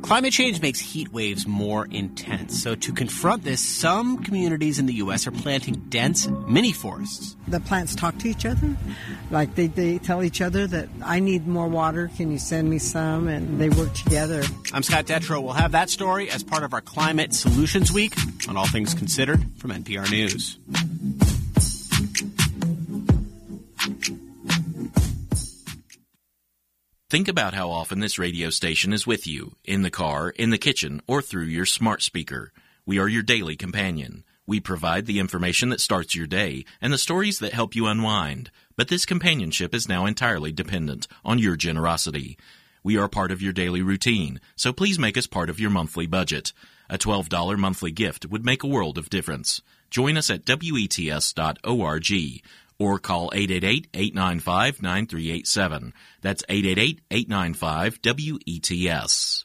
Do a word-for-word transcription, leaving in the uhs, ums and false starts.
Climate change makes heat waves more intense. So to confront this, some communities in the U S are planting dense mini forests. The plants talk to each other. Like they, they tell each other that I need more water. Can you send me some? And they work together. I'm Scott Detrow. We'll have that story as part of our Climate Solutions Week on All Things Considered from N P R News. Think about how often this radio station is with you, in the car, in the kitchen, or through your smart speaker. We are your daily companion. We provide the information that starts your day and the stories that help you unwind. But this companionship is now entirely dependent on your generosity. We are part of your daily routine, so please make us part of your monthly budget. A twelve dollars monthly gift would make a world of difference. Join us at W E T S dot org. Or call eight eight eight, eight nine five, nine three eight seven. That's eight eight eight, eight nine five, W E T S.